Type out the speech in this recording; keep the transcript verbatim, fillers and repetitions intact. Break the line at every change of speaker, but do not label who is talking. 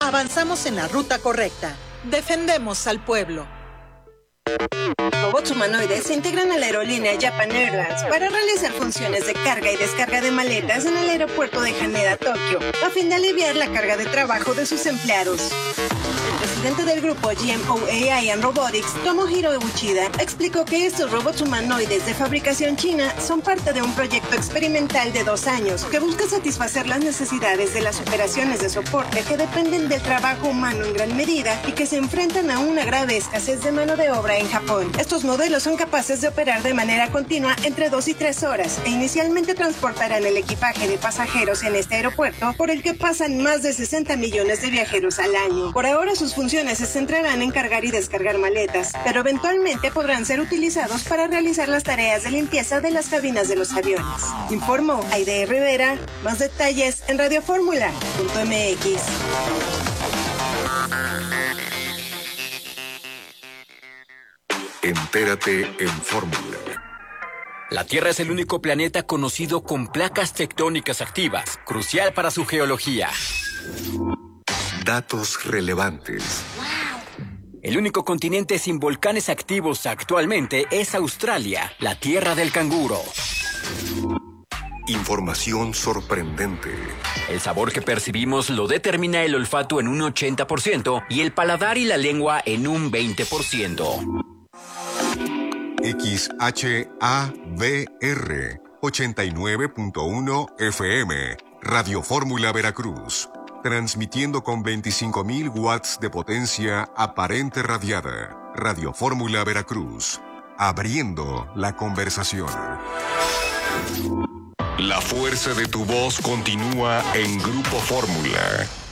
avanzamos en la ruta correcta. Defendemos al pueblo.
Robots humanoides se integran a la aerolínea Japan Airlines para realizar funciones de carga y descarga de maletas en el aeropuerto de Haneda, Tokio, a fin de aliviar la carga de trabajo de sus empleados. El presidente del grupo G M O A I and Robotics, Tomohiro Uchida, explicó que estos robots humanoides de fabricación china son parte de un proyecto experimental de dos años que busca satisfacer las necesidades de las operaciones de soporte que dependen del trabajo humano en gran medida y que se enfrentan a una grave escasez de mano de obra en Japón. Estos modelos son capaces de operar de manera continua entre dos y tres horas e inicialmente transportarán el equipaje de pasajeros en este aeropuerto por el que pasan más de sesenta millones de viajeros al año. Por ahora sus funciones se centrarán en cargar y descargar maletas, pero eventualmente podrán ser utilizados para realizar las tareas de limpieza de las cabinas de los aviones. Informó Aide Rivera. Más detalles en radioformula punto m x.
Entérate en Fórmula.
La Tierra es el único planeta conocido con placas tectónicas activas, crucial para su geología.
Datos relevantes.
El único continente sin volcanes activos actualmente es Australia, la tierra del canguro.
Información sorprendente.
El sabor que percibimos lo determina el olfato en un ochenta por ciento y el paladar y la lengua en un veinte por ciento.
X H A V R ochenta y nueve punto uno F M, Radio Fórmula Veracruz, transmitiendo con veinticinco mil watts de potencia aparente radiada. Radio Fórmula Veracruz, abriendo la conversación. La fuerza de tu voz continúa en Grupo Fórmula.